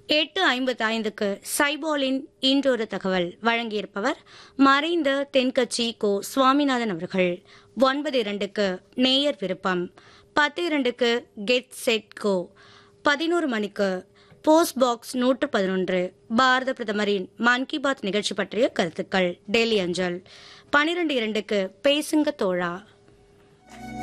8:55க்கு சைபோலின் இன்றொரு தகவல் வழங்கியிருப்பவர் மறைந்த தென்கட்சி கோ சுவாமிநாதன் அவர்கள். 9:02க்கு நேயர் விருப்பம், 10:02க்கு கெட் செட் கோ, 11 மணிக்கு போஸ்ட் பாக்ஸ் 111 பாரத பிரதமரின் மன் கி பாத் நிகழ்ச்சி பற்றிய கருத்துக்கள் டெல்லி அஞ்சல். 12:02க்கு பேசுங்க தோழா.